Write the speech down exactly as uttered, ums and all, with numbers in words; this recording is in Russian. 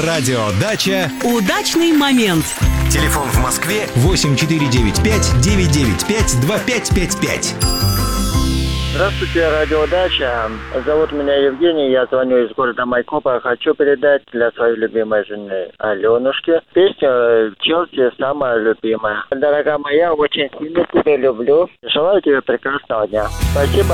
Радиодача. Удачный момент. Телефон в Москве восемь четыре девять пять девять девять пять два пять пять пять. Здравствуйте, радиодача. Зовут меня Евгений, я звоню из города Майкопа. Хочу передать для своей любимой жены Аленушки песню «Челси самая любимая». Дорогая моя, очень сильно тебя люблю. Желаю тебе прекрасного дня. Спасибо.